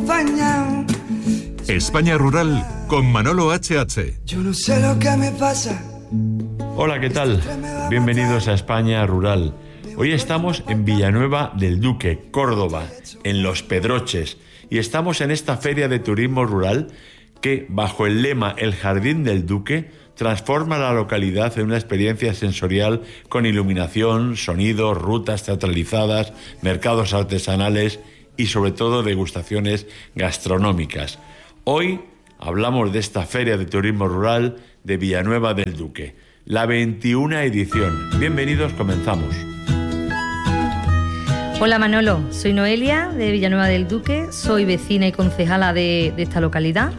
acompañado. España Rural con Manolo HH. Yo no sé lo que me pasa. Hola, ¿qué tal? Bienvenidos a España Rural. Hoy estamos en Villanueva del Duque, Córdoba, en Los Pedroches, y estamos en esta feria de turismo rural que, bajo el lema El Jardín del Duque, transforma la localidad en una experiencia sensorial con iluminación, sonidos, rutas teatralizadas, mercados artesanales y sobre todo degustaciones gastronómicas. Hoy hablamos de esta feria de turismo rural de Villanueva del Duque, la 21ª edición. Bienvenidos, comenzamos. Hola Manolo, soy Noelia de Villanueva del Duque, soy vecina y concejala de esta localidad.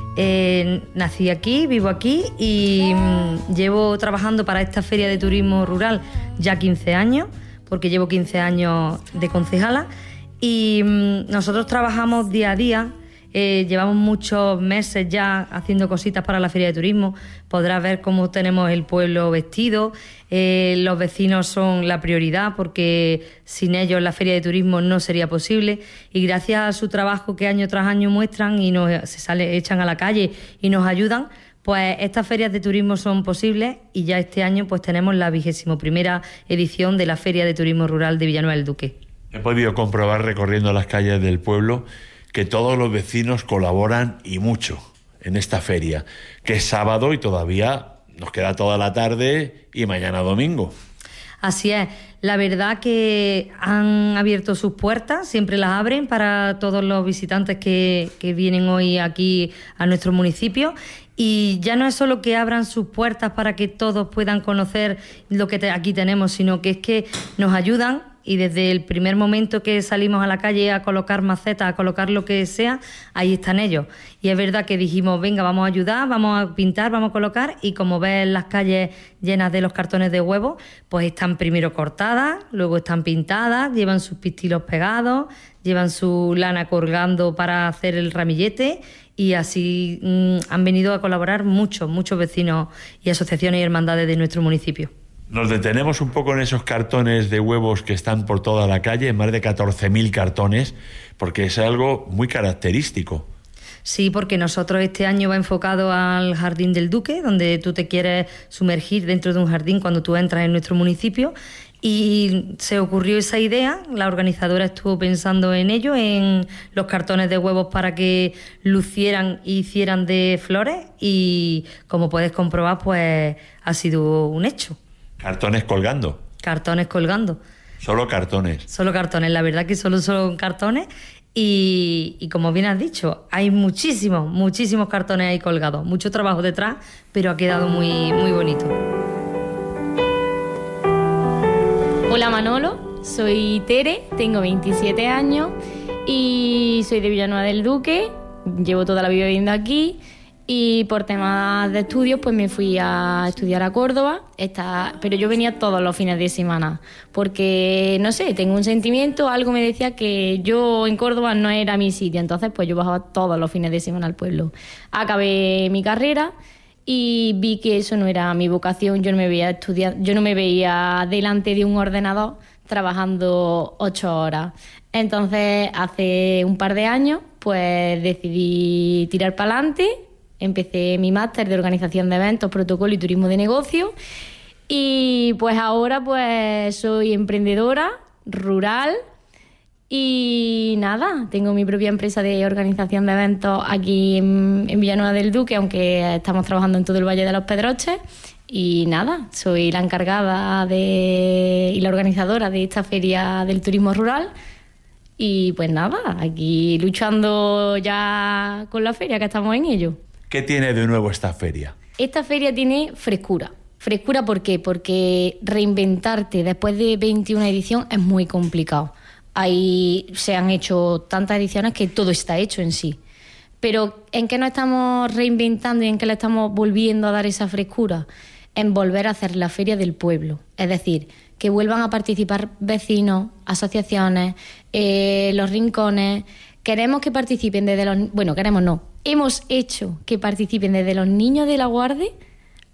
Nací aquí, vivo aquí y llevo trabajando para esta feria de turismo rural ya 15 años, porque llevo 15 años de concejala y nosotros trabajamos día a día. Llevamos muchos meses ya haciendo cositas para la feria de turismo. Podrás ver cómo tenemos el pueblo vestido. Los vecinos son la prioridad porque sin ellos la feria de turismo no sería posible. Y gracias a su trabajo que año tras año muestran y echan a la calle y nos ayudan, pues estas ferias de turismo son posibles y ya este año pues tenemos la 21ª edición de la Feria de Turismo Rural de Villanueva del Duque. He podido comprobar recorriendo las calles del pueblo que todos los vecinos colaboran y mucho en esta feria, que es sábado y todavía nos queda toda la tarde y mañana domingo. Así es, la verdad que han abierto sus puertas, siempre las abren para todos los visitantes que vienen hoy aquí a nuestro municipio. Y ya no es solo que abran sus puertas para que todos puedan conocer lo que aquí tenemos, sino que es que nos ayudan. Y desde el primer momento que salimos a la calle a colocar macetas, a colocar lo que sea, ahí están ellos. Y es verdad que dijimos, venga, vamos a ayudar, vamos a pintar, vamos a colocar, y como ves las calles llenas de los cartones de huevos, pues están primero cortadas, luego están pintadas, llevan sus pistilos pegados, llevan su lana colgando para hacer el ramillete, y así han venido a colaborar muchos vecinos y asociaciones y hermandades de nuestro municipio. Nos detenemos un poco en esos cartones de huevos que están por toda la calle, más de 14.000 cartones, porque es algo muy característico. Sí, porque nosotros este año va enfocado al Jardín del Duque, donde tú te quieres sumergir dentro de un jardín cuando tú entras en nuestro municipio, y se ocurrió esa idea, la organizadora estuvo pensando en ello, en los cartones de huevos para que lucieran y hicieran de flores, y como puedes comprobar, pues ha sido un hecho. Cartones colgando. Cartones colgando. Solo cartones. Solo cartones, la verdad que solo son cartones y como bien has dicho, hay muchísimos cartones ahí colgados, mucho trabajo detrás, pero ha quedado muy bonito. Hola Manolo, soy Tere, tengo 27 años y soy de Villanueva del Duque, llevo toda la vida viviendo aquí. Y por temas de estudios pues me fui a estudiar a Córdoba, pero yo venía todos los fines de semana porque, no sé, tengo un sentimiento, algo me decía que yo en Córdoba no era mi sitio, entonces pues yo bajaba todos los fines de semana al pueblo. Acabé mi carrera y vi que eso no era mi vocación, yo no me veía delante de un ordenador trabajando 8 horas. Entonces hace un par de años pues decidí tirar para adelante. Empecé mi máster de Organización de Eventos, Protocolo y Turismo de Negocio y pues ahora pues soy emprendedora rural y nada, tengo mi propia empresa de organización de eventos aquí en Villanueva del Duque, aunque estamos trabajando en todo el Valle de Los Pedroches y nada, soy la encargada y la organizadora de esta feria del turismo rural. Y pues nada, aquí luchando ya con la feria, que estamos en ello. ¿Qué tiene de nuevo esta feria? Esta feria tiene frescura. ¿Frescura por qué? Porque reinventarte después de 21 ediciones es muy complicado. Se han hecho tantas ediciones que todo está hecho en sí. Pero ¿en qué nos estamos reinventando y en qué le estamos volviendo a dar esa frescura? En volver a hacer la feria del pueblo. Es decir, que vuelvan a participar vecinos, asociaciones, los rincones. Queremos que participen desde los... Bueno, queremos no. Hemos hecho que participen desde los niños de la Guardia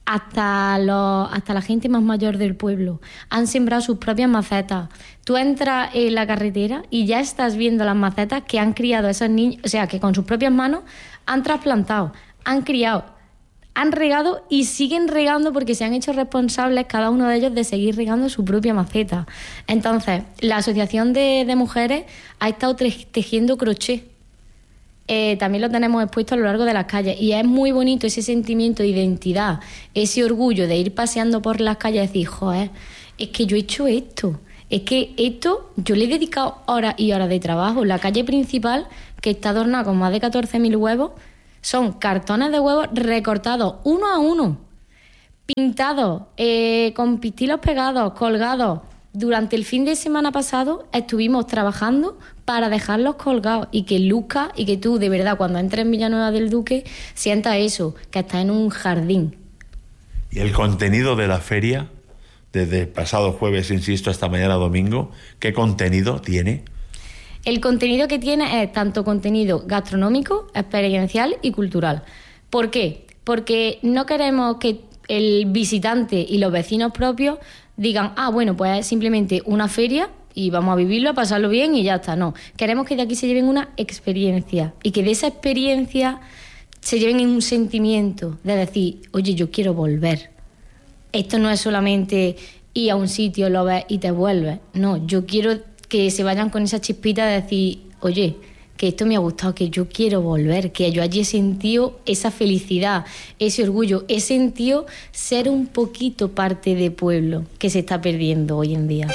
hasta la gente más mayor del pueblo han sembrado sus propias macetas. Tú entras en la carretera y ya estás viendo las macetas que han criado esos niños, o sea, que con sus propias manos han trasplantado, han criado, han regado y siguen regando porque se han hecho responsables cada uno de ellos de seguir regando su propia maceta. Entonces, la Asociación de Mujeres ha estado tejiendo crochet. También lo tenemos expuesto a lo largo de las calles y es muy bonito ese sentimiento de identidad, ese orgullo de ir paseando por las calles y decir, joder, es que yo he hecho esto, es que esto yo le he dedicado horas y horas de trabajo. La calle principal, que está adornada con más de 14.000 huevos, son cartones de huevos recortados uno a uno, pintados, con pistilos pegados, colgados. Durante el fin de semana pasado estuvimos trabajando para dejarlos colgados y que luzca y que tú, de verdad, cuando entres en Villanueva del Duque, sientas eso, que estás en un jardín. ¿Y el contenido de la feria, desde el pasado jueves, insisto, hasta mañana domingo, qué contenido tiene? El contenido que tiene es tanto contenido gastronómico, experiencial y cultural. ¿Por qué? Porque no queremos que el visitante y los vecinos propios digan, bueno, pues es simplemente una feria y vamos a vivirlo, a pasarlo bien y ya está. No, queremos que de aquí se lleven una experiencia y que de esa experiencia se lleven un sentimiento de decir, oye, yo quiero volver. Esto no es solamente ir a un sitio, lo ves y te vuelves. No, yo quiero que se vayan con esa chispita de decir, oye, que esto me ha gustado, que yo quiero volver, que yo allí he sentido esa felicidad, ese orgullo, he sentido ser un poquito parte de pueblo que se está perdiendo hoy en día.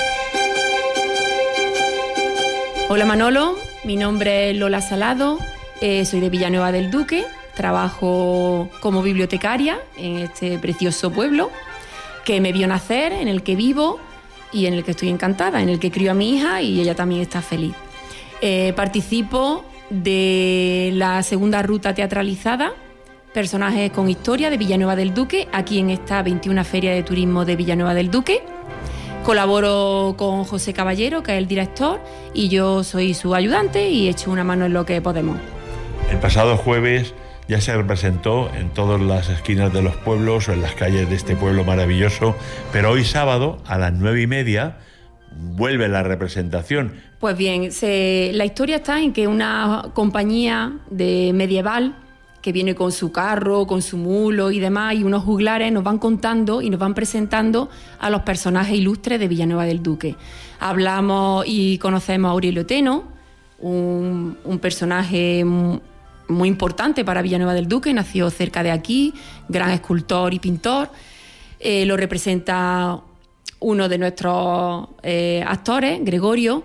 Hola Manolo, mi nombre es Lola Salado, soy de Villanueva del Duque, trabajo como bibliotecaria en este precioso pueblo que me vio nacer, en el que vivo y en el que estoy encantada, en el que crío a mi hija y ella también está feliz. Participo de la segunda ruta teatralizada, Personajes con Historia de Villanueva del Duque, aquí en esta 21 Feria de Turismo de Villanueva del Duque. Colaboro con José Caballero, que es el director, y yo soy su ayudante y echo una mano en lo que podemos. El pasado jueves ya se representó en todas las esquinas de los pueblos o en las calles de este pueblo maravilloso, pero hoy sábado a las 9:30 vuelve la representación. Pues bien, la historia está en que una compañía de medieval que viene con su carro, con su mulo y demás, y unos juglares nos van contando y nos van presentando a los personajes ilustres de Villanueva del Duque. Hablamos y conocemos a Aurelio Teno, un personaje muy importante para Villanueva del Duque, nació cerca de aquí, gran escultor y pintor. Lo representa uno de nuestros actores, Gregorio,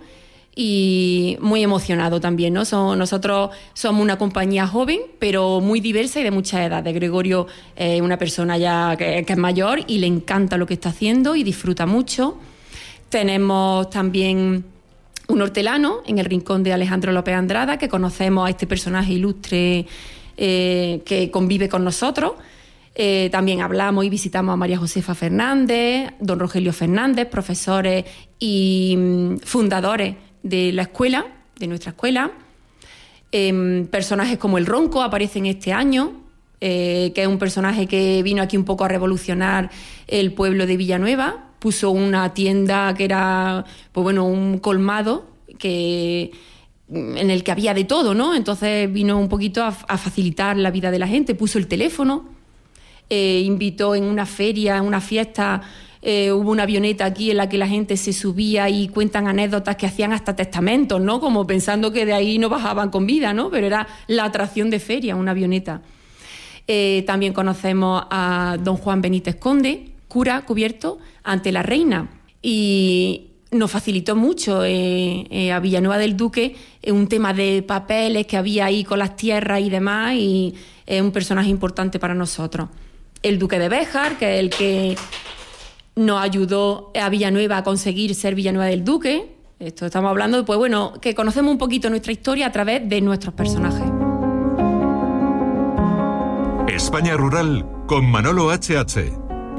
y muy emocionado también, ¿no? Nosotros somos una compañía joven, pero muy diversa y de muchas edades. Gregorio es una persona ya que es mayor y le encanta lo que está haciendo y disfruta mucho. Tenemos también un hortelano en el rincón de Alejandro López Andrada, que conocemos a este personaje ilustre que convive con nosotros. También hablamos y visitamos a María Josefa Fernández, don Rogelio Fernández, profesores y fundadores de la escuela, de nuestra escuela. Personajes como el Ronco aparecen este año, que es un personaje que vino aquí un poco a revolucionar el pueblo de Villanueva. Puso una tienda que era, pues bueno, un colmado en el que había de todo, ¿no? Entonces vino un poquito a facilitar la vida de la gente. Puso el teléfono, invitó en una feria, en una fiesta. Hubo una avioneta aquí en la que la gente se subía y cuentan anécdotas que hacían hasta testamentos, ¿no? Como pensando que de ahí no bajaban con vida, ¿no? Pero era la atracción de feria, una avioneta. También conocemos a don Juan Benítez Conde, cura cubierto ante la reina, y nos facilitó mucho a Villanueva del Duque un tema de papeles que había ahí con las tierras y demás, y es un personaje importante para nosotros. El duque de Béjar, que es el que nos ayudó a Villanueva a conseguir ser Villanueva del Duque. Esto estamos hablando, pues bueno, que conocemos un poquito nuestra historia a través de nuestros personajes. España Rural con Manolo H.H.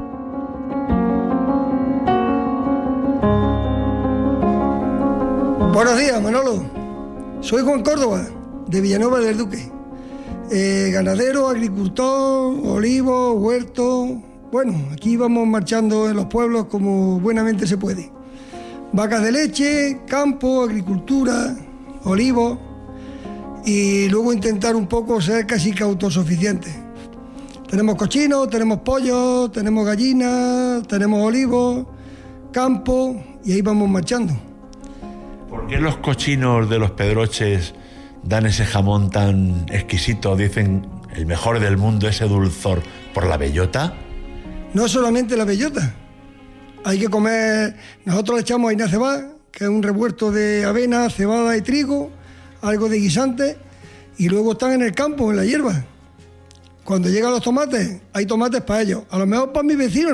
Buenos días, Manolo. Soy Juan Córdoba, de Villanueva del Duque. Ganadero, agricultor, olivo, huerto, Bueno, aquí vamos marchando en los pueblos como buenamente se puede. Vacas de leche, campo, agricultura, olivos y luego intentar un poco ser casi que autosuficientes. Tenemos cochinos, tenemos pollos, tenemos gallinas, tenemos olivos, campo y ahí vamos marchando. ¿Por qué los cochinos de los Pedroches dan ese jamón tan exquisito? Dicen el mejor del mundo, ese dulzor, ¿por la bellota? No solamente la bellota. Hay que comer, nosotros le echamos harina cebada, que es un revuelto de avena, cebada y trigo, algo de guisante, y luego están en el campo, en la hierba. Cuando llegan los tomates, hay tomates para ellos. A lo mejor para mis vecinos